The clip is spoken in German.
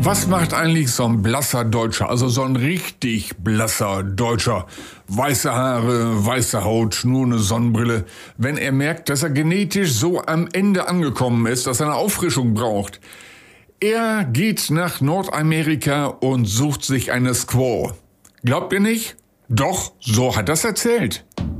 Was macht eigentlich so ein blasser Deutscher, also so ein richtig blasser Deutscher? Weiße Haare, weiße Haut, nur eine Sonnenbrille. Wenn er merkt, dass er genetisch so am Ende angekommen ist, dass er eine Auffrischung braucht. Er geht nach Nordamerika und sucht sich eine Squaw. Glaubt ihr nicht? Doch, so hat er's erzählt.